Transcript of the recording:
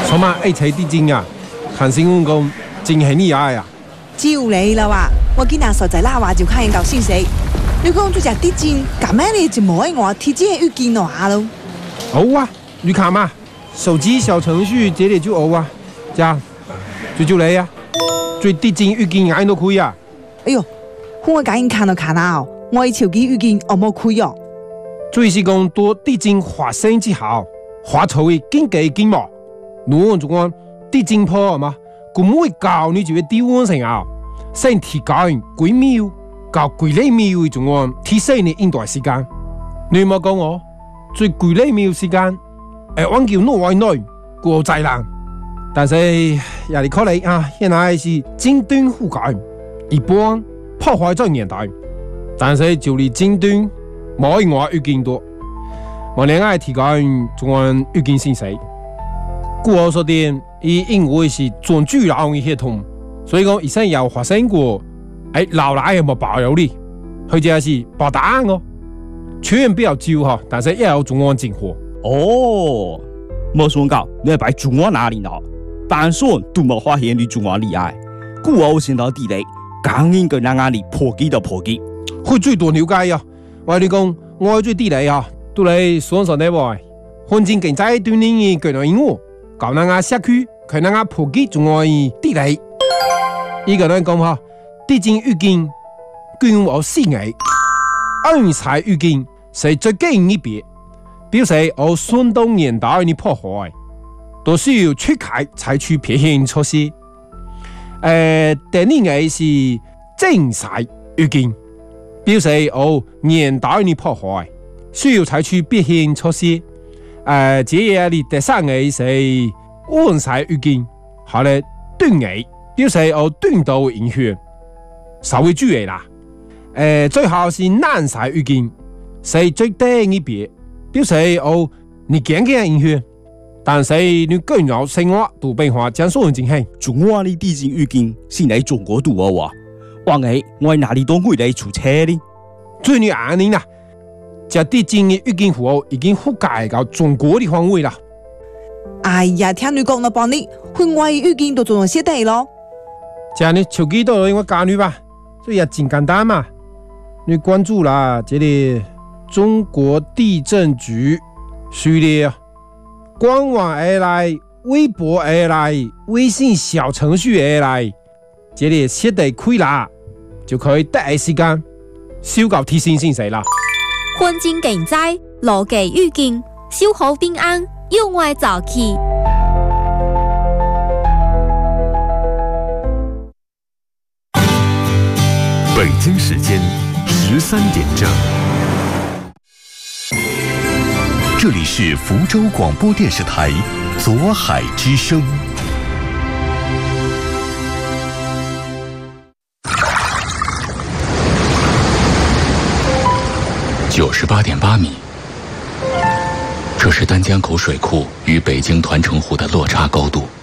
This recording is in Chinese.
什么爱踩地精啊？看新闻讲真系厉害啊！ 就你啦哇！我今日实在啦话就看人搞信息。你讲做只地精，咁咩你就冇喺我提前预见落下咯？ 好啊，你看嘛，手机小程序这里就有啊，这样就你啊，最地精预见眼都可以啊！ 哎呦，我赶紧看到看啊！我手机预见我冇开哦。 最是讲多地精发生之后，发出的紧急警报，如果就讲地精破嘛，佢唔会教你就会低温成啊，先提高几秒。到几厘秒的种案提升你应对时间，你冇讲我最几厘秒时间，我叫挪外内过灾难，但是也你可能啊，现在是尖端覆盖，一般破坏在年代，但是就你尖端冇我预见多，我另外提高种案预见信息，故我说的，伊因为是全巨老的系统，所以讲以前有发生过。老奶有冇保佑你？佢就係保答案哦，全然比較少嗬，但是也有重案警火。 哦，冇想到你係擺重案哪裡咯？但算都冇發現你重案厲害，故我先到地雷，剛應該讓壓力破機就破機。 佢最多了解啊！我哋講，我最地雷啊，都嚟雙手呢喎，環境經濟鍛鍊嘅技能應用，教人家社區，佢人家破機重案地雷。呢個人講嗬。地精預見，據我思維，暗彩預見是最近一別，表示我相當年代的破壞，都需要出開採取撇險措施。第二個是正彩預見，表示我年代的破壞，需要採取撇險措施。第三個是晚彩預見，後來短個表示我短度影響。稍微注意啦，最後是南晒預見，是最低一別，表示你驚嘅影響，但是你個人生活都變化將所有進行。 中國的地精預見是喺中國度啊，話我哪裡都會嚟出車呢？ 最你安寧啦，這地精嘅預見服務已經覆蓋到中國的範圍啦。 哎呀，聽你講到半日，境外預見都做咗些地咯。 這你手機都我教你吧。所以也真簡單嘛，你關注啦，這裡中國地震局序列，官網而來，微博而來，微信小程序而來，這裡寫得開啦，就可以第一時間收到提醒信息啦。 環境經濟，邏輯預見，守好平安，用愛早起。 北京时间13点整，这里是福州广播电视台左海之声。98.8米，这是丹江口水库与北京团城湖的落差高度。